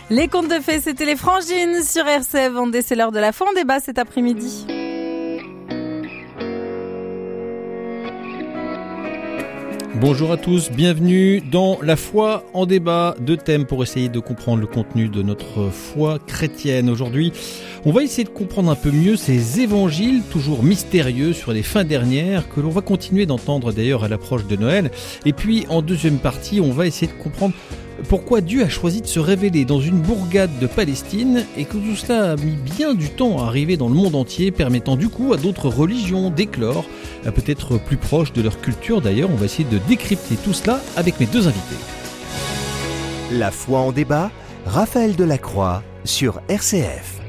Les contes de fées, c'était les Frangines sur RCF Vendée. C'est l'heure de la foi en débat cet après-midi. Bonjour à tous, bienvenue dans la foi en débat, deux thèmes pour essayer de comprendre le contenu de notre foi chrétienne. Aujourd'hui, on va essayer de comprendre un peu mieux ces évangiles toujours mystérieux sur les fins dernières que l'on va continuer d'entendre d'ailleurs à l'approche de Noël. Et puis en deuxième partie, on va essayer de comprendre pourquoi Dieu a choisi de se révéler dans une bourgade de Palestine et que tout cela a mis bien du temps à arriver dans le monde entier, permettant du coup à d'autres religions d'éclore, à peut-être plus proches de leur culture d'ailleurs. On va essayer de décrypter tout cela avec mes deux invités. La foi en débat, Raphaël Delacroix sur RCF.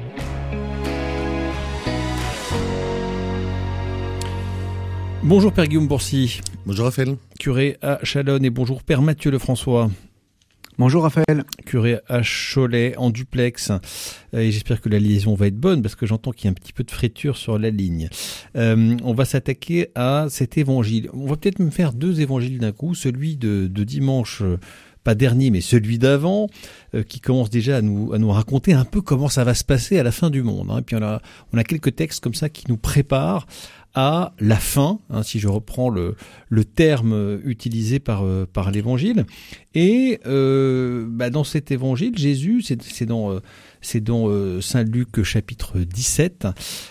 Bonjour Père Guillaume Bourcy. Bonjour Raphaël. Curé à Chalonne, et bonjour Père Mathieu Lefrançois. Bonjour Raphaël. Curé à Cholet en duplex. Et j'espère que la liaison va être bonne parce que j'entends qu'il y a un petit peu de friture sur la ligne. On va s'attaquer à cet évangile. On va peut-être me faire deux évangiles d'un coup. Celui de dimanche, pas dernier, mais celui d'avant, qui commence déjà à nous raconter un peu comment ça va se passer à la fin du monde. Et puis on a quelques textes comme ça qui nous préparent à la fin, si je reprends le terme utilisé par l'évangile. Et dans cet évangile, Jésus, c'est dans Saint Luc chapitre 17,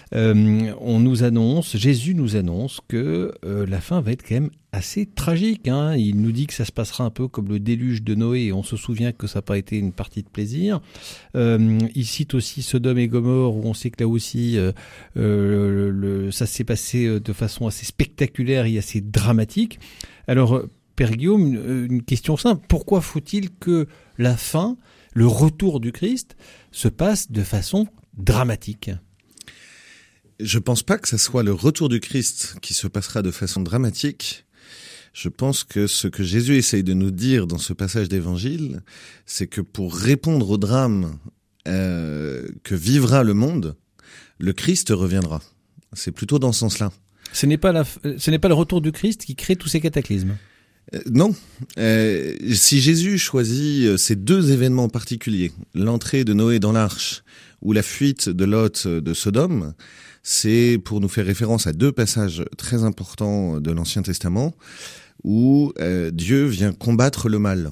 Jésus nous annonce que la fin va être quand même assez tragique. Il nous dit que ça se passera un peu comme le déluge de Noé, et on se souvient que ça n'a pas été une partie de plaisir. Il cite aussi Sodome et Gomorrhe, où on sait que là aussi ça s'est passé de façon assez spectaculaire et assez dramatique. Alors, Père Guillaume, une question simple. Pourquoi faut-il que la fin, le retour du Christ, se passe de façon dramatique ? Je pense pas que ça soit le retour du Christ qui se passera de façon dramatique. Je pense que ce que Jésus essaye de nous dire dans ce passage d'évangile, c'est que pour répondre au drame que vivra le monde, le Christ reviendra. C'est plutôt dans ce sens-là. Ce n'est pas le retour du Christ qui crée tous ces cataclysmes. Non. Si Jésus choisit ces deux événements particuliers, l'entrée de Noé dans l'arche ou la fuite de Lot de Sodome, c'est pour nous faire référence à deux passages très importants de l'Ancien Testament où Dieu vient combattre le mal.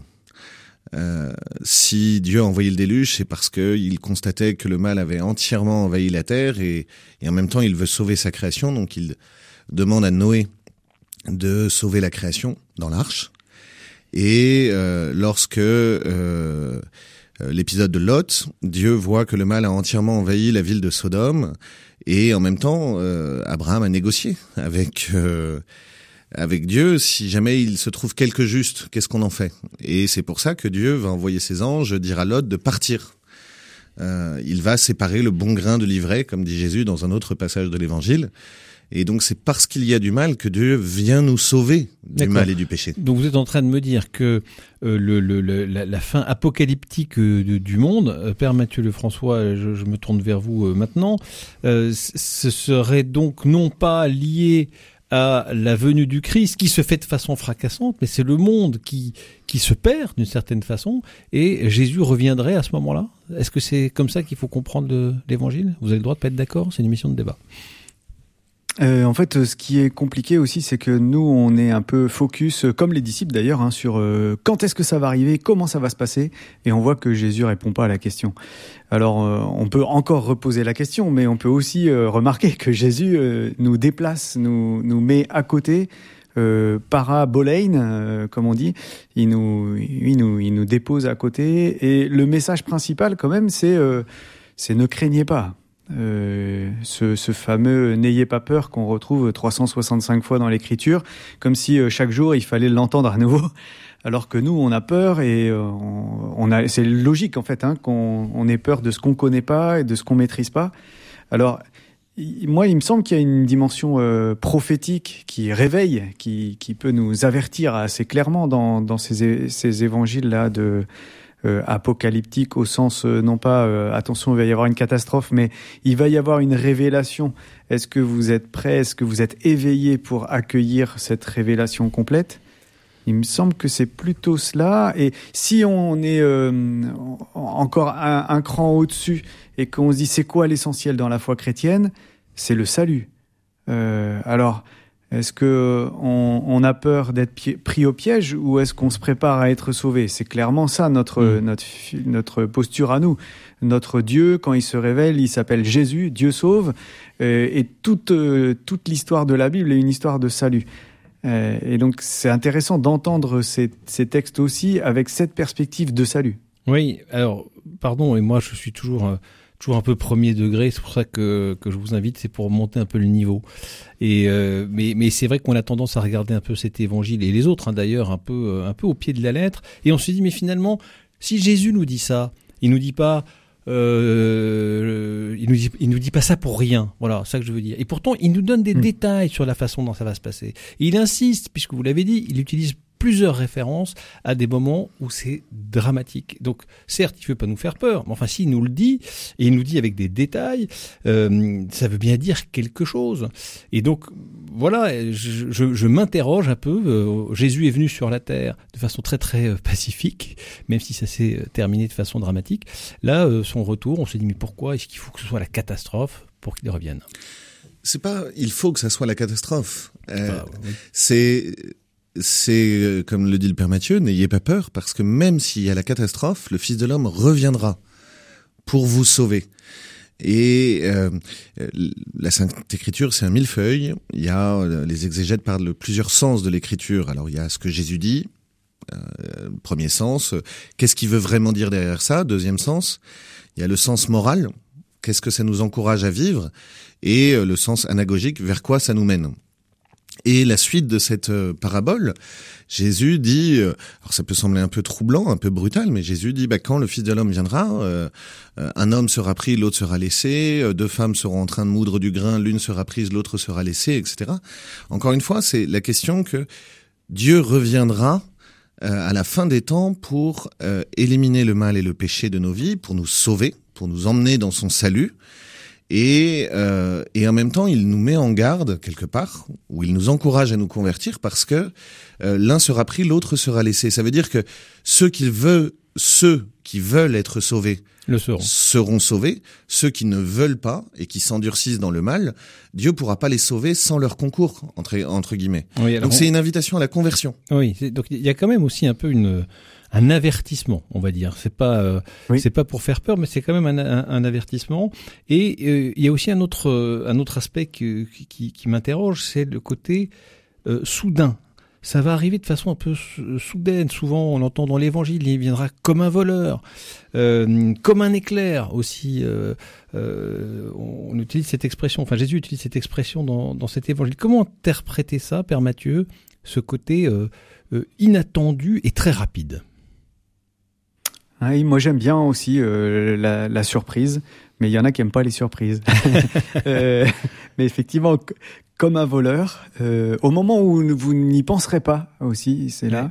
Si Dieu a envoyé le déluge, c'est parce qu'il constatait que le mal avait entièrement envahi la terre et en même temps il veut sauver sa création, donc il demande à Noé de sauver la création dans l'arche. Et lorsque l'épisode de Lot, Dieu voit que le mal a entièrement envahi la ville de Sodome, et en même temps Abraham a négocié avec Dieu. Si jamais il se trouve quelque juste, qu'est-ce qu'on en fait ? Et c'est pour ça que Dieu va envoyer ses anges dire à Lot de partir. Il va séparer le bon grain de l'ivraie, comme dit Jésus dans un autre passage de l'Évangile. Et donc c'est parce qu'il y a du mal que Dieu vient nous sauver du mal et du péché. Donc vous êtes en train de me dire que la fin apocalyptique du monde, Père Mathieu Lefrançois, je me tourne vers vous maintenant, ce serait donc non pas lié à la venue du Christ qui se fait de façon fracassante, mais c'est le monde qui se perd d'une certaine façon, et Jésus reviendrait à ce moment-là. Est-ce que c'est comme ça qu'il faut comprendre l'Évangile ? Vous avez le droit de pas être d'accord, c'est une émission de débat. En fait, ce qui est compliqué aussi, c'est que nous, on est un peu focus, comme les disciples d'ailleurs, sur quand est-ce que ça va arriver, comment ça va se passer, et on voit que Jésus répond pas à la question. Alors, on peut encore reposer la question, mais on peut aussi remarquer que Jésus nous déplace, nous met à côté, parabolein, comme on dit. Il nous dépose à côté, et le message principal, quand même, c'est ne craignez pas. Ce fameux « n'ayez pas peur » qu'on retrouve 365 fois dans l'Écriture, comme si chaque jour il fallait l'entendre à nouveau, alors que nous on a peur, et c'est logique en fait qu'on ait peur de ce qu'on connaît pas et de ce qu'on maîtrise pas. Alors moi il me semble qu'il y a une dimension prophétique qui réveille, qui peut nous avertir assez clairement dans ces évangiles là apocalyptique au sens non pas attention il va y avoir une catastrophe, mais il va y avoir une révélation. Est-ce que vous êtes prêts? Est-ce que vous êtes éveillés pour accueillir cette révélation complète? Il me semble que c'est plutôt cela. Et si on est encore un cran au-dessus et qu'on se dit c'est quoi l'essentiel dans la foi chrétienne, c'est le salut. Alors, est-ce que on a peur d'être pris au piège ou est-ce qu'on se prépare à être sauvé ? C'est clairement ça notre posture à nous. Notre Dieu, quand il se révèle, il s'appelle Jésus, Dieu sauve, et toute l'histoire de la Bible est une histoire de salut. Et donc c'est intéressant d'entendre ces textes aussi avec cette perspective de salut. Oui, alors pardon, et moi je suis toujours un peu premier degré, c'est pour ça que je vous invite, c'est pour monter un peu le niveau. Et mais c'est vrai qu'on a tendance à regarder un peu cet évangile et les autres d'ailleurs un peu au pied de la lettre, et on se dit mais finalement si Jésus nous dit ça, il nous dit pas il nous dit pas ça pour rien. Voilà, c'est ça que je veux dire. Et pourtant, il nous donne des détails sur la façon dont ça va se passer. Et il insiste, puisque vous l'avez dit, il utilise plusieurs références à des moments où c'est dramatique. Donc, certes, il veut pas nous faire peur, mais enfin, s'il nous le dit, et il nous dit avec des détails, ça veut bien dire quelque chose. Et donc, voilà, je m'interroge un peu. Jésus est venu sur la terre de façon très très pacifique, même si ça s'est terminé de façon dramatique. Là, son retour, on se dit mais pourquoi est-ce qu'il faut que ce soit la catastrophe pour qu'il revienne ? C'est pas, il faut que ça soit la catastrophe. Oui. C'est comme le dit le Père Matthieu, n'ayez pas peur, parce que même s'il y a la catastrophe, le Fils de l'homme reviendra pour vous sauver. Et la Sainte Écriture, c'est un millefeuille. Il y a les exégètes parlent de plusieurs sens de l'Écriture. Alors il y a ce que Jésus dit, premier sens. Qu'est-ce qu'il veut vraiment dire derrière ça ? Deuxième sens. Il y a le sens moral. Qu'est-ce que ça nous encourage à vivre ? Et le sens anagogique, vers quoi ça nous mène ? Et la suite de cette parabole, Jésus dit, alors ça peut sembler un peu troublant, un peu brutal, mais Jésus dit, quand le Fils de l'homme viendra, un homme sera pris, l'autre sera laissé, deux femmes seront en train de moudre du grain, l'une sera prise, l'autre sera laissée, etc. Encore une fois, c'est la question que Dieu reviendra à la fin des temps pour éliminer le mal et le péché de nos vies, pour nous sauver, pour nous emmener dans son salut. Et en même temps, il nous met en garde quelque part, où il nous encourage à nous convertir, parce que l'un sera pris, l'autre sera laissé. Ça veut dire que ceux qui veulent être sauvés seront sauvés. Ceux qui ne veulent pas et qui s'endurcissent dans le mal, Dieu pourra pas les sauver sans leur concours, entre guillemets. Oui, donc c'est une invitation à la conversion. Oui, donc il y a quand même aussi un peu un avertissement, on va dire. C'est pas pour faire peur, mais c'est quand même un avertissement. Et il y a aussi un autre aspect qui m'interroge, c'est le côté soudain. Ça va arriver de façon un peu soudaine. Souvent, on l'entend dans l'Évangile, il viendra comme un voleur, comme un éclair aussi. On utilise cette expression. Enfin, Jésus utilise cette expression dans cet Évangile. Comment interpréter ça, Père Matthieu, ce côté inattendu et très rapide? Oui, moi j'aime bien aussi la surprise, mais il y en a qui aiment pas les surprises. Mais effectivement, comme un voleur, au moment où vous n'y penserez pas aussi, c'est là.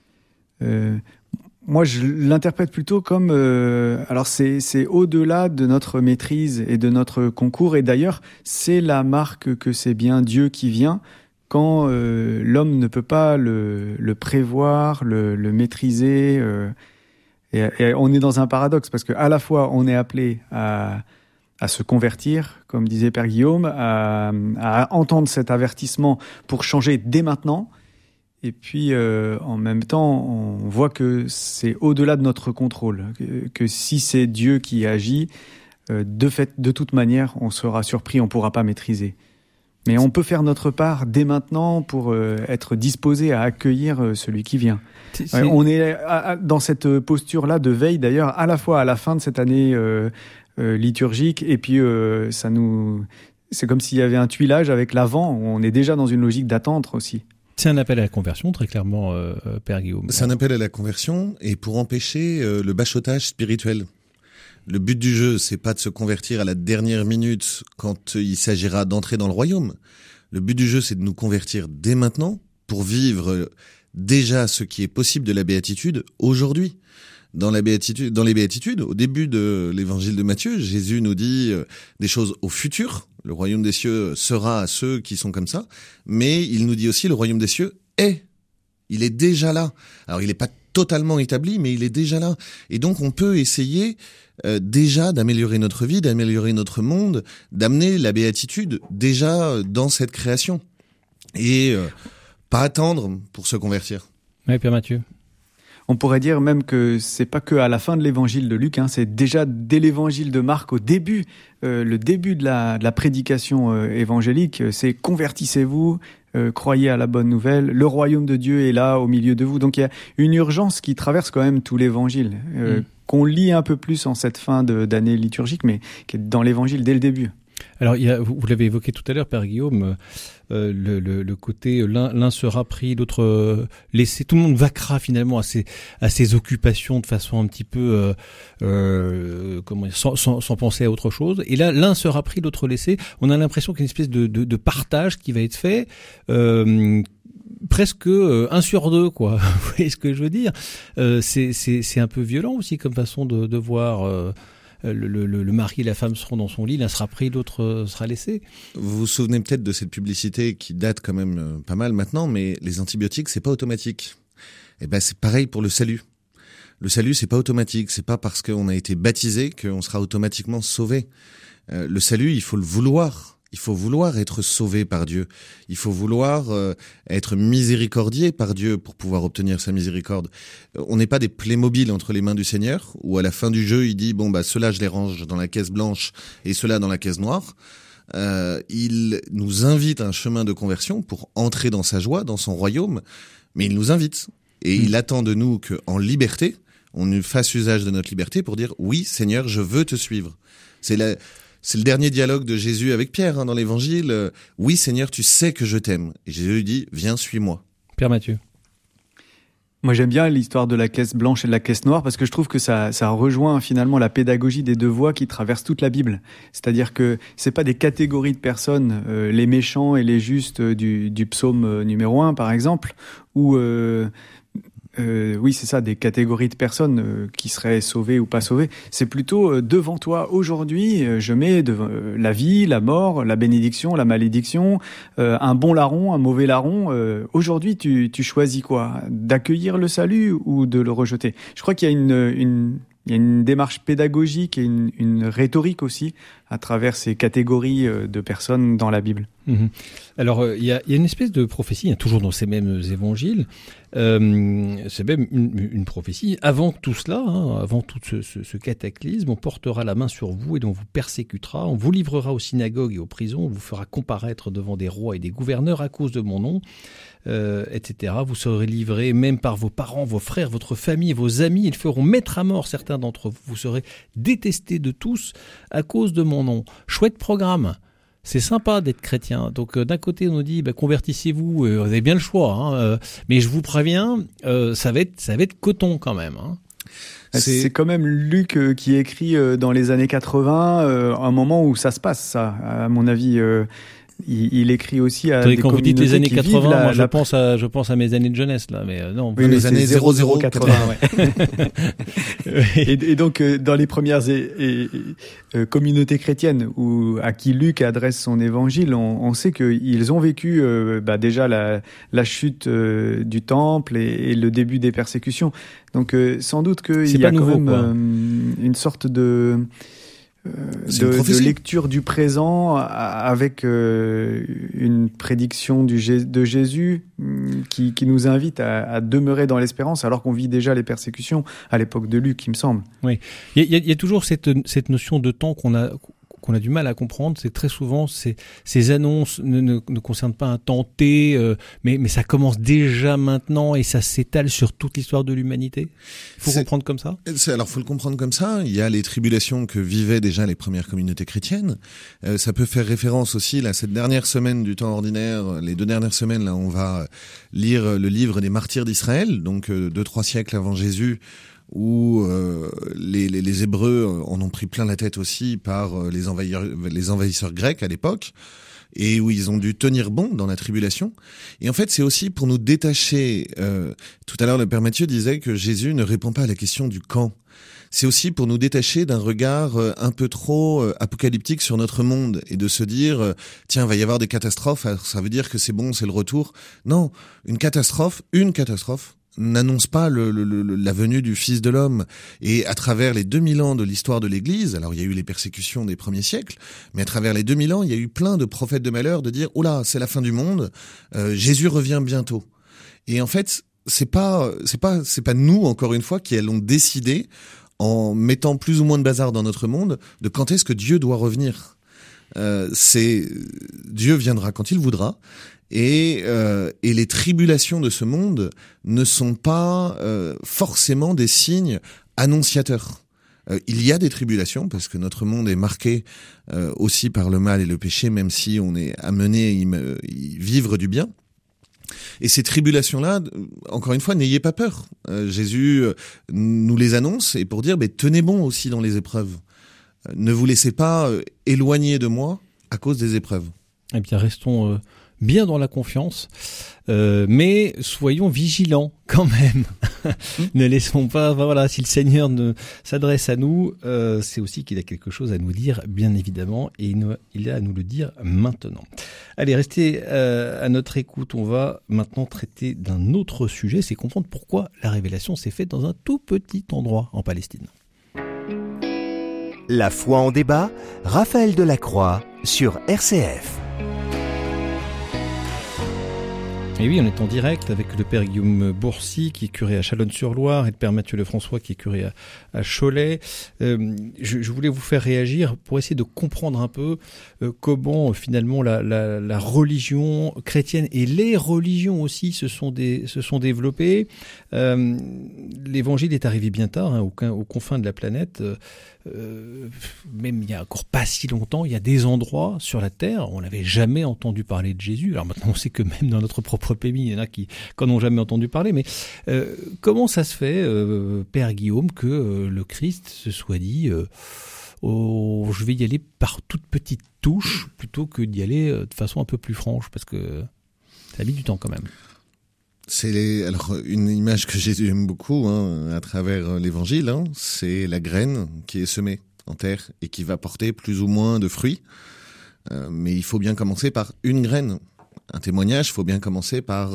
Moi, je l'interprète plutôt comme, alors c'est au-delà de notre maîtrise et de notre concours, et d'ailleurs, c'est la marque que c'est bien Dieu qui vient. Quand l'homme ne peut pas le prévoir, le maîtriser, et on est dans un paradoxe parce que à la fois on est appelé à se convertir, comme disait Père Guillaume, à entendre cet avertissement pour changer dès maintenant, et puis en même temps on voit que c'est au-delà de notre contrôle, que si c'est Dieu qui agit, de toute manière on sera surpris, on pourra pas maîtriser. Mais on peut faire notre part dès maintenant pour être disposé à accueillir celui qui vient. On est dans cette posture-là de veille, d'ailleurs, à la fois à la fin de cette année liturgique, et puis c'est comme s'il y avait un tuilage avec l'avant, où on est déjà dans une logique d'attente aussi. C'est un appel à la conversion, très clairement, Père Guillaume. C'est un appel à la conversion, et pour empêcher le bachotage spirituel. Le but du jeu, c'est pas de se convertir à la dernière minute quand il s'agira d'entrer dans le royaume. Le but du jeu, c'est de nous convertir dès maintenant pour vivre déjà ce qui est possible de la béatitude aujourd'hui. Dans les béatitudes, au début de l'évangile de Matthieu, Jésus nous dit des choses au futur. Le royaume des cieux sera à ceux qui sont comme ça. Mais il nous dit aussi le royaume des cieux est Il est déjà là. Alors il n'est pas totalement établi, mais il est déjà là. Et donc on peut essayer déjà d'améliorer notre vie, d'améliorer notre monde, d'amener la béatitude déjà dans cette création. Et pas attendre pour se convertir. Oui, Pierre Mathieu. On pourrait dire même que c'est pas que à la fin de l'évangile de Luc, c'est déjà dès l'évangile de Marc au début, le début de la prédication évangélique, c'est convertissez-vous, croyez à la bonne nouvelle, le royaume de Dieu est là au milieu de vous. Donc il y a une urgence qui traverse quand même tout l'évangile, qu'on lit un peu plus en cette fin d'année liturgique, mais qui est dans l'évangile dès le début. Alors, vous l'avez évoqué tout à l'heure, Père Guillaume, le côté l'un sera pris, l'autre laissé. Tout le monde vaquera finalement à ses occupations de façon un petit peu sans penser à autre chose. Et là, l'un sera pris, l'autre laissé. On a l'impression qu'il y a une espèce de partage qui va être fait. Presque 1 sur 2, quoi. Vous voyez ce que je veux dire? C'est un peu violent aussi comme façon de voir. Le mari et la femme seront dans son lit, l'un sera pris, l'autre sera laissé. Vous vous souvenez peut-être de cette publicité qui date quand même pas mal maintenant, mais les antibiotiques, c'est pas automatique. Et ben c'est pareil pour le salut. Le salut, c'est pas automatique. C'est pas parce qu'on a été baptisé qu'on sera automatiquement sauvé. Le salut, il faut le vouloir. Il faut vouloir être sauvé par Dieu. Il faut vouloir être miséricordié par Dieu pour pouvoir obtenir sa miséricorde. On n'est pas des Playmobil entre les mains du Seigneur, où à la fin du jeu, il dit ceux-là je les range dans la caisse blanche et ceux-là dans la caisse noire. Il nous invite à un chemin de conversion pour entrer dans sa joie, dans son royaume, mais il nous invite. Et il attend de nous qu'en liberté, on fasse usage de notre liberté pour dire « Oui, Seigneur, je veux te suivre ». C'est le dernier dialogue de Jésus avec Pierre dans l'évangile. « Oui, Seigneur, tu sais que je t'aime ». Et Jésus lui dit « Viens, suis-moi ». Pierre Mathieu. Moi, j'aime bien l'histoire de la caisse blanche et de la caisse noire parce que je trouve que ça rejoint finalement la pédagogie des deux voies qui traversent toute la Bible. C'est-à-dire que c'est pas des catégories de personnes, les méchants et les justes du psaume numéro 1, par exemple, ou oui, c'est ça, des catégories de personnes qui seraient sauvées ou pas sauvées. C'est plutôt devant toi aujourd'hui, je mets la vie, la mort, la bénédiction, la malédiction, un bon larron, un mauvais larron. Aujourd'hui, tu choisis quoi? D'accueillir le salut ou de le rejeter? Je crois qu'il y a il y a une démarche pédagogique et une rhétorique aussi à travers ces catégories de personnes dans la Bible. Mmh. Alors, il y a une espèce de prophétie, toujours dans ces mêmes évangiles. C'est même une prophétie. Avant tout cela, avant tout ce cataclysme, on portera la main sur vous et on vous persécutera. On vous livrera aux synagogues et aux prisons. On vous fera comparaître devant des rois et des gouverneurs à cause de mon nom, etc. Vous serez livrés même par vos parents, vos frères, votre famille et vos amis. Ils feront mettre à mort certains d'entre vous. Vous serez détestés de tous à cause de mon nom. Chouette programme. C'est sympa d'être chrétien. Donc d'un côté on nous dit convertissez-vous, vous avez bien le choix, mais je vous préviens, ça va être coton quand même. C'est quand même Luc qui écrit dans les années 80, un moment où ça se passe, ça, à mon avis. Il écrit aussi à des quand vous dites les années 80, moi je pense à mes années de jeunesse là, mais non. Oui, les années 0080. Et donc dans les premières communautés chrétiennes à qui Luc adresse son évangile, on sait qu'ils ont vécu déjà la chute du temple et le début des persécutions. Donc sans doute qu'il y a quand même une sorte de lecture du présent avec une prédiction de Jésus qui nous invite à demeurer dans l'espérance alors qu'on vit déjà les persécutions à l'époque de Luc, il me semble. Oui, il y a toujours cette notion de temps qu'on a du mal à comprendre. C'est très souvent ces annonces ne concernent pas un temps T, mais ça commence déjà maintenant et ça s'étale sur toute l'histoire de l'humanité. Il faut comprendre comme ça. Alors, faut le comprendre comme ça. Il y a les tribulations que vivaient déjà les premières communautés chrétiennes. Ça peut faire référence aussi là cette dernière semaine du temps ordinaire. Les 2 dernières semaines là, on va lire le livre des martyrs d'Israël, donc 2-3 siècles avant Jésus, où les Hébreux en ont pris plein la tête aussi par les envahisseurs grecs à l'époque. et où ils ont dû tenir bon dans la tribulation. Et en fait, c'est aussi pour nous détacher. Tout à l'heure, le Père Mathieu disait que Jésus ne répond pas à la question du quand. C'est aussi pour nous détacher d'un regard un peu trop apocalyptique sur notre monde et de se dire tiens, il va y avoir des catastrophes, alors ça veut dire que c'est bon, c'est le retour. Non, une catastrophe n'annonce pas la venue du Fils de l'homme. Et à travers les 2000 ans de l'histoire de l'Église, alors il y a eu les persécutions des premiers siècles, mais à travers les 2000 ans, il y a eu plein de prophètes de malheur de dire « Oula, c'est la fin du monde, Jésus revient bientôt ». Et en fait, c'est pas nous, encore une fois, qui allons décider, en mettant plus ou moins de bazar dans notre monde, de quand est-ce que Dieu doit revenir. Dieu viendra quand il voudra. Et les tribulations de ce monde ne sont pas forcément des signes annonciateurs. Il y a des tribulations parce que notre monde est marqué aussi par le mal et le péché, même si on est amené à y vivre du bien. Et ces tribulations-là, encore une fois, n'ayez pas peur. Jésus nous les annonce et pour dire tenez bon aussi dans les épreuves. Ne vous laissez pas éloigner de moi à cause des épreuves. Eh bien, restons bien dans la confiance, mais soyons vigilants quand même. Ne laissons pas, voilà, si le Seigneur s'adresse à nous, c'est aussi qu'il a quelque chose à nous dire, bien évidemment, et il a à nous le dire maintenant. Allez, restez à notre écoute. On va maintenant traiter d'un autre sujet, c'est comprendre pourquoi la révélation s'est faite dans un tout petit endroit en Palestine. La foi en débat, Raphaël Delacroix sur RCF. Et oui, on est en direct avec le Père Guillaume Bourcy, qui est curé à Chalonnes-sur-Loire, et le Père Mathieu Lefrançois, qui est curé à Cholet. Je voulais vous faire réagir pour essayer de comprendre un peu comment finalement la religion chrétienne et les religions aussi se sont développées. L'évangile est arrivé bien tard, aux confins de la planète. Même il y a encore pas si longtemps, il y a des endroits sur la terre où on n'avait jamais entendu parler de Jésus. Alors maintenant, on sait que même dans notre propre pays, il y en a qui n'ont jamais entendu parler. Mais comment ça se fait, Père Guillaume, que le Christ se soit dit je vais y aller par toutes petites touches plutôt que d'y aller de façon un peu plus franche, parce que ça a mis du temps quand même. Alors une image que Jésus aime beaucoup à travers l'évangile, c'est la graine qui est semée en terre et qui va porter plus ou moins de fruits. Mais il faut bien commencer par une graine. Un témoignage, il faut bien commencer par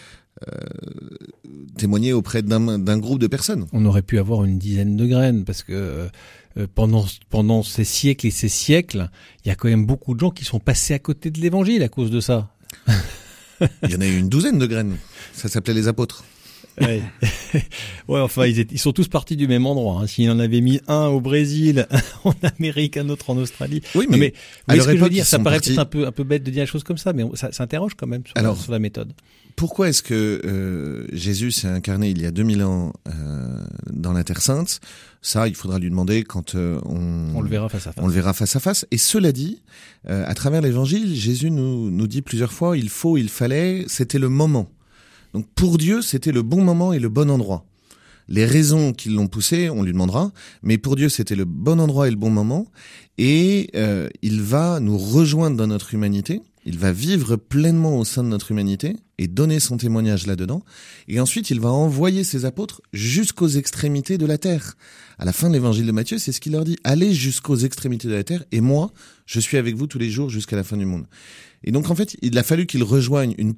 témoigner auprès d'un groupe de personnes. On aurait pu avoir une dizaine de graines parce que pendant ces siècles et ces siècles, il y a quand même beaucoup de gens qui sont passés à côté de l'évangile à cause de ça. Il y en a eu une douzaine de graines. Ça s'appelait les apôtres. Ouais. Ouais, enfin, ils sont tous partis du même endroit. S'il en avait mis un au Brésil, un en Amérique, un autre en Australie. Oui, mais ce que je veux dire, ça paraît peut-être un peu bête de dire des choses comme ça, mais ça s'interroge quand même sur la méthode. Pourquoi est-ce que Jésus s'est incarné il y a 2000 ans dans la Terre Sainte? Ça, il faudra lui demander quand on le verra face à face. On le verra face à face. Et cela dit, à travers l'Évangile, Jésus nous dit plusieurs fois, il fallait, c'était le moment. Donc pour Dieu, c'était le bon moment et le bon endroit. Les raisons qui l'ont poussé, on lui demandera, mais pour Dieu, c'était le bon endroit et le bon moment. Et il va nous rejoindre dans notre humanité. Il va vivre pleinement au sein de notre humanité et donner son témoignage là-dedans. Et ensuite, il va envoyer ses apôtres jusqu'aux extrémités de la terre. À la fin de l'évangile de Matthieu, c'est ce qu'il leur dit. Allez jusqu'aux extrémités de la terre et moi, je suis avec vous tous les jours jusqu'à la fin du monde. Et donc, en fait, il a fallu qu'il rejoigne une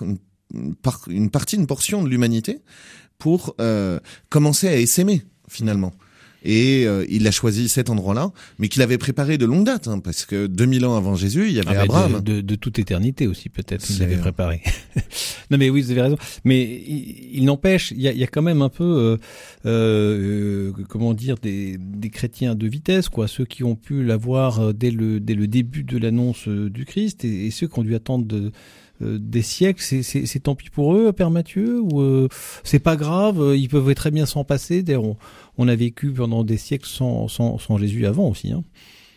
portion de l'humanité pour commencer à essaimer, finalement. Et il a choisi cet endroit-là, mais qu'il avait préparé de longue date, parce que 2000 ans avant Jésus, il y avait Abraham. De toute éternité aussi, peut-être, il l'avait préparé. Non, mais oui, vous avez raison. Mais il n'empêche, il y a quand même un peu, comment dire, des chrétiens de vitesse, quoi. Ceux qui ont pu l'avoir dès le début de l'annonce du Christ, et ceux qui ont dû attendre des siècles, c'est tant pis pour eux, Père Mathieu, ou c'est pas grave, ils peuvent très bien s'en passer. D'ailleurs, on a vécu pendant des siècles sans Jésus avant aussi.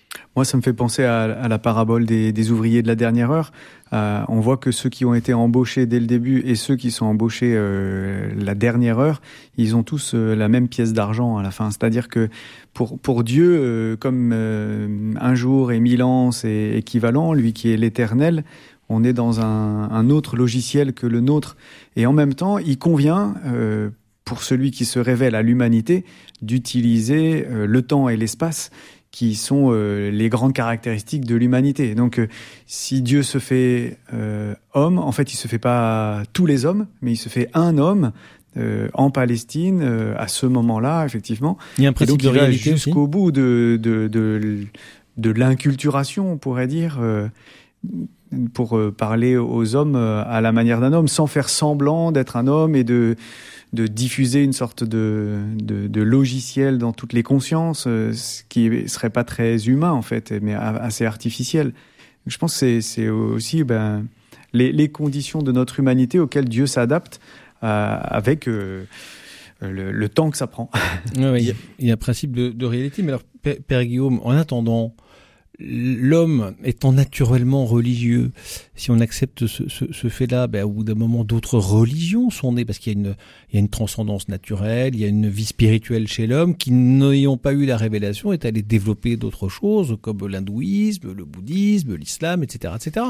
Moi, ça me fait penser à la parabole des ouvriers de la dernière heure. On voit que ceux qui ont été embauchés dès le début et ceux qui sont embauchés la dernière heure, ils ont tous la même pièce d'argent à la fin. C'est-à-dire que pour Dieu, comme un jour et 1000 ans, c'est équivalent, lui qui est l'éternel, on est dans un autre logiciel que le nôtre. Et en même temps, il convient, pour celui qui se révèle à l'humanité, d'utiliser le temps et l'espace qui sont les grandes caractéristiques de l'humanité. Donc, si Dieu se fait homme, en fait, il se fait pas tous les hommes, mais il se fait un homme en Palestine à ce moment-là, effectivement. Il y a un principe et donc, de réalité jusqu'au bout de l'inculturation, on pourrait dire, pour parler aux hommes à la manière d'un homme, sans faire semblant d'être un homme et de diffuser une sorte de logiciel dans toutes les consciences, ce qui serait pas très humain en fait, mais assez artificiel. Je pense que c'est aussi les conditions de notre humanité auxquelles Dieu s'adapte avec le temps que ça prend. Oui, il y a un principe de réalité. Mais alors, Père Guillaume, en attendant, l'homme étant naturellement religieux, si on accepte ce fait-là, au bout d'un moment, d'autres religions sont nées, parce qu'il y a une transcendance naturelle, il y a une vie spirituelle chez l'homme, qui, n'ayant pas eu la révélation, est allé développer d'autres choses, comme l'hindouisme, le bouddhisme, l'islam, etc., etc.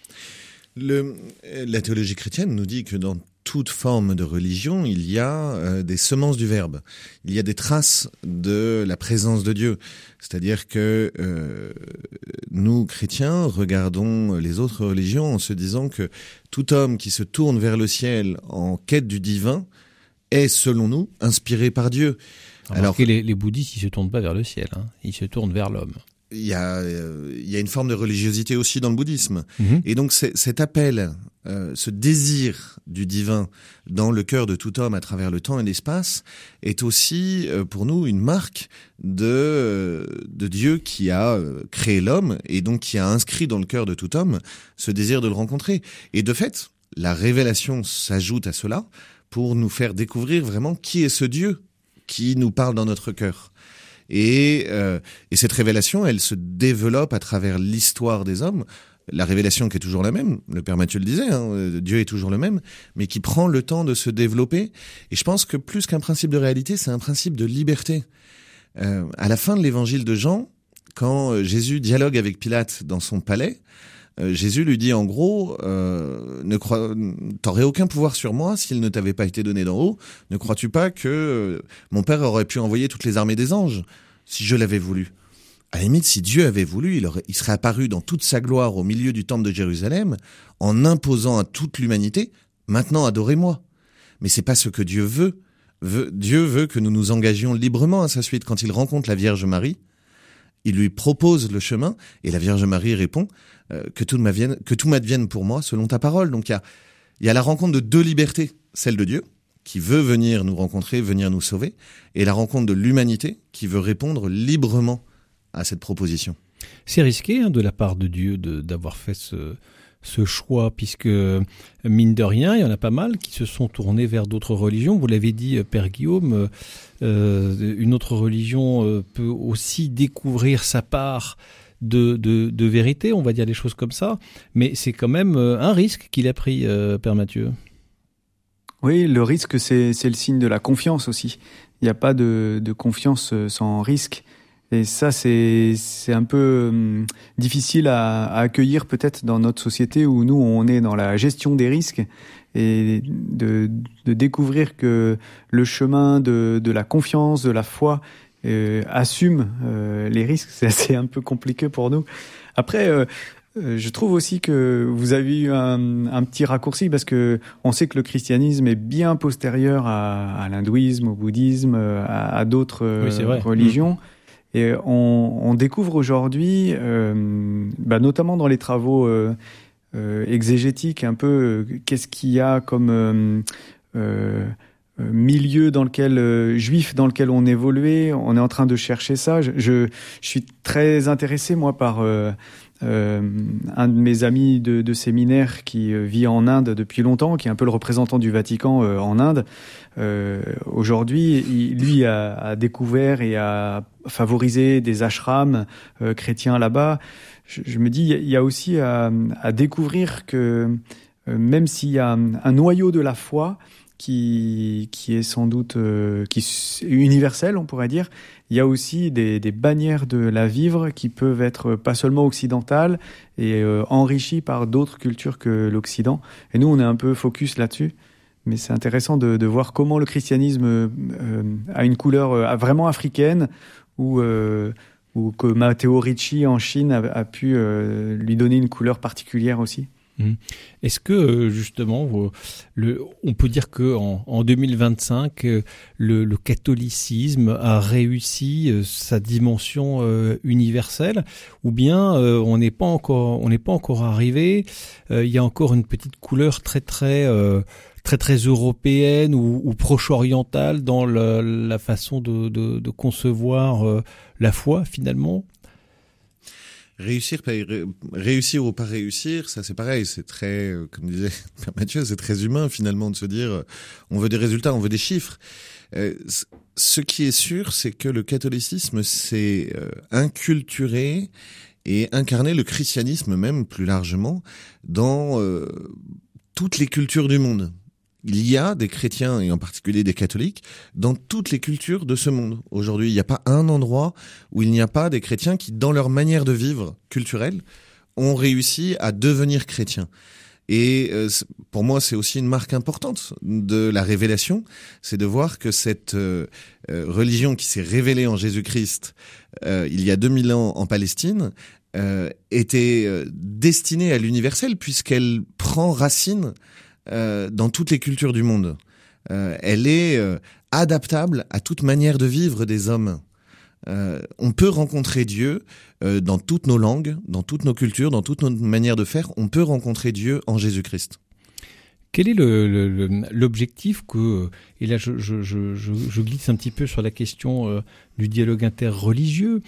La théologie chrétienne nous dit que dans toute forme de religion, il y a des semences du Verbe. Il y a des traces de la présence de Dieu. C'est-à-dire que nous, chrétiens, regardons les autres religions en se disant que tout homme qui se tourne vers le ciel en quête du divin est, selon nous, inspiré par Dieu. Alors que les bouddhistes, ils se tournent pas vers le ciel, hein. Ils se tournent vers l'homme. Il y a une forme de religiosité aussi dans le bouddhisme. Mmh. Et donc cet appel, ce désir du divin dans le cœur de tout homme à travers le temps et l'espace est aussi pour nous une marque de Dieu qui a créé l'homme et donc qui a inscrit dans le cœur de tout homme ce désir de le rencontrer. Et de fait, la révélation s'ajoute à cela pour nous faire découvrir vraiment qui est ce Dieu qui nous parle dans notre cœur. Et cette révélation, elle se développe à travers l'histoire des hommes. La révélation qui est toujours la même, le Père Matthieu le disait, Dieu est toujours le même, mais qui prend le temps de se développer. Et je pense que plus qu'un principe de réalité, c'est un principe de liberté. À la fin de l'évangile de Jean, quand Jésus dialogue avec Pilate dans son palais, Jésus lui dit en gros, t'aurais aucun pouvoir sur moi s'il ne t'avait pas été donné d'en haut. Ne crois-tu pas que mon Père aurait pu envoyer toutes les armées des anges si je l'avais voulu? À la limite, si Dieu avait voulu, il serait apparu dans toute sa gloire au milieu du temple de Jérusalem en imposant à toute l'humanité, maintenant adorez-moi. Mais c'est pas ce que Dieu veut. Dieu veut que nous nous engagions librement à sa suite. Quand il rencontre la Vierge Marie, il lui propose le chemin et la Vierge Marie répond que tout m'advienne pour moi selon ta parole. Donc il y a la rencontre de deux libertés, celle de Dieu qui veut venir nous rencontrer, venir nous sauver, et la rencontre de l'humanité qui veut répondre librement à cette proposition. C'est risqué de la part de Dieu d'avoir fait ce choix, puisque mine de rien, il y en a pas mal qui se sont tournés vers d'autres religions. Vous l'avez dit, Père Guillaume, une autre religion peut aussi découvrir sa part de vérité, on va dire les choses comme ça, mais c'est quand même un risque qu'il a pris, Père Matthieu. Oui, le risque, c'est le signe de la confiance aussi. Il n'y a pas de confiance sans risque. Et ça, c'est un peu difficile à accueillir peut-être dans notre société où nous, on est dans la gestion des risques, et de découvrir que le chemin de la confiance, de la foi, assume les risques, c'est un peu compliqué pour nous. Après, je trouve aussi que vous avez eu un petit raccourci, parce que on sait que le christianisme est bien postérieur à l'hindouisme, au bouddhisme, à d'autres religions. Et on découvre aujourd'hui, notamment dans les travaux exégétiques, un peu qu'est-ce qu'il y a comme milieu dans lequel juif dans lequel on évoluait. On est en train de chercher ça. Je suis très intéressé moi par un de mes amis de séminaire qui vit en Inde depuis longtemps, qui est un peu le représentant du Vatican en Inde, aujourd'hui, lui a découvert et a favorisé des ashrams chrétiens là-bas. Je me dis, il y a aussi à découvrir que même s'il y a un noyau de la foi qui est sans doute qui est universel, on pourrait dire, il y a aussi des bannières de la vivre qui peuvent être pas seulement occidentales et enrichies par d'autres cultures que l'Occident. Et nous, on est un peu focus là-dessus. Mais c'est intéressant de voir comment le christianisme a une couleur vraiment africaine ou que Matteo Ricci en Chine a pu lui donner une couleur particulière aussi. Est-ce que justement, on peut dire que en 2025, le catholicisme a réussi sa dimension universelle, ou bien on n'est pas encore arrivé. Il y a encore une petite couleur très européenne ou proche-orientale dans la façon de concevoir la foi finalement. Réussir ou pas réussir, ça c'est pareil, c'est très, comme disait Père Mathieu, c'est très humain finalement de se dire, on veut des résultats, on veut des chiffres. Ce qui est sûr, c'est que le catholicisme s'est inculturé et incarné, le christianisme même plus largement, dans toutes les cultures du monde. Il y a des chrétiens, et en particulier des catholiques, dans toutes les cultures de ce monde. Aujourd'hui, il n'y a pas un endroit où il n'y a pas des chrétiens qui, dans leur manière de vivre culturelle, ont réussi à devenir chrétiens. Et pour moi, c'est aussi une marque importante de la révélation, c'est de voir que cette religion qui s'est révélée en Jésus-Christ il y a 2000 ans en Palestine était destinée à l'universel, puisqu'elle prend racine dans toutes les cultures du monde. Elle est adaptable à toute manière de vivre des hommes. On peut rencontrer Dieu dans toutes nos langues, dans toutes nos cultures, dans toutes nos manières de faire. On peut rencontrer Dieu en Jésus-Christ. Quel est l'objectif que, et là je glisse un petit peu sur la question du dialogue interreligieux,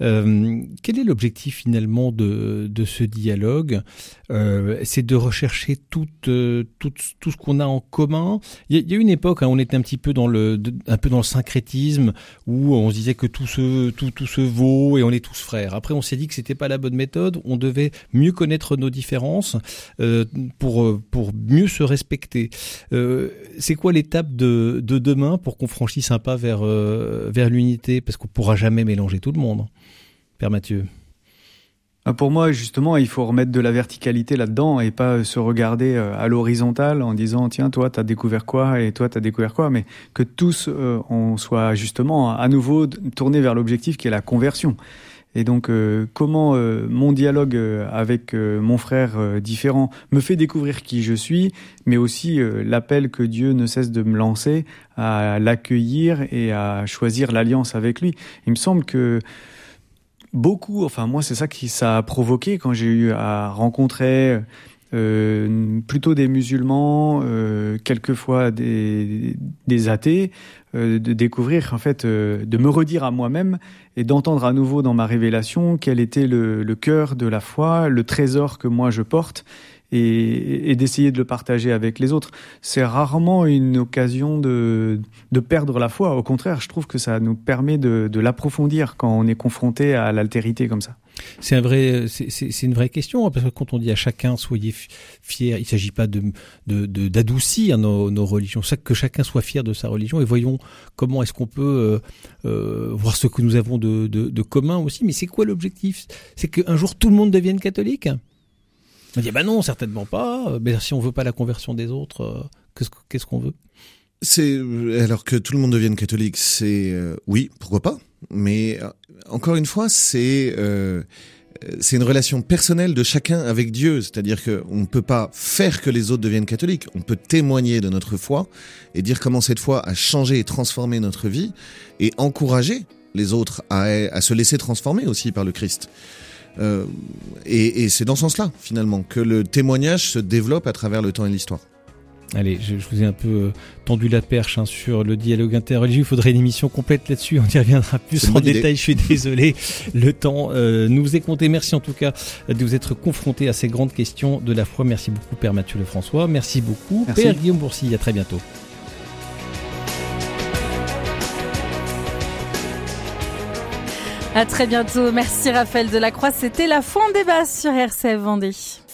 quel est l'objectif finalement de ce dialogue? C'est de rechercher tout ce qu'on a en commun. Il y a une époque, on était un petit peu dans le syncrétisme, où on se disait que tout se vaut et on est tous frères. Après, on s'est dit que c'était pas la bonne méthode. On devait mieux connaître nos différences pour mieux se respecter. C'est quoi l'étape de demain pour qu'on franchisse un pas vers l'unité, parce qu'on pourra jamais mélanger tout le monde, Père Mathieu? Pour moi, justement, il faut remettre de la verticalité là-dedans et pas se regarder à l'horizontale en disant tiens, toi, t'as découvert quoi et toi, t'as découvert quoi, mais que tous on soit justement à nouveau tournés vers l'objectif qui est la conversion. Et donc, comment mon dialogue avec mon frère différent me fait découvrir qui je suis, mais aussi l'appel que Dieu ne cesse de me lancer à l'accueillir et à choisir l'alliance avec lui. Il me semble que beaucoup, enfin moi c'est ça qui ça a provoqué quand j'ai eu à rencontrer plutôt des musulmans, quelquefois des athées, de découvrir en fait, de me redire à moi-même et d'entendre à nouveau dans ma révélation quel était le cœur de la foi, le trésor que moi je porte, et d'essayer de le partager avec les autres. C'est rarement une occasion de perdre la foi. Au contraire, je trouve que ça nous permet de l'approfondir quand on est confronté à l'altérité comme ça. C'est une vraie question, parce que quand on dit à chacun soyez fiers, il s'agit pas d'adoucir nos religions, que chacun soit fier de sa religion, et voyons comment est-ce qu'on peut voir ce que nous avons de commun aussi. Mais c'est quoi l'objectif? C'est qu'un jour tout le monde devienne catholique? On dit non, certainement pas. Mais si on veut pas la conversion des autres, qu'est-ce qu'on veut? Alors que tout le monde devienne catholique, c'est oui, pourquoi pas. Mais encore une fois, c'est une relation personnelle de chacun avec Dieu. C'est-à-dire que on ne peut pas faire que les autres deviennent catholiques. On peut témoigner de notre foi et dire comment cette foi a changé et transformé notre vie, et encourager les autres à se laisser transformer aussi par le Christ. Et c'est dans ce sens-là, finalement, que le témoignage se développe à travers le temps et l'histoire. Allez, je vous ai un peu tendu la perche sur le dialogue interreligieux. Il faudrait une émission complète là-dessus. On y reviendra plus en détail. Je suis désolé. Le temps nous est compté. Merci en tout cas de vous être confronté à ces grandes questions de la foi. Merci beaucoup, Père Mathieu Lefrançois. Merci beaucoup, Merci. Père Guillaume Bourcy. À très bientôt. À très bientôt. Merci Raphaël Delacroix. C'était la Fond Débat sur RCF Vendée.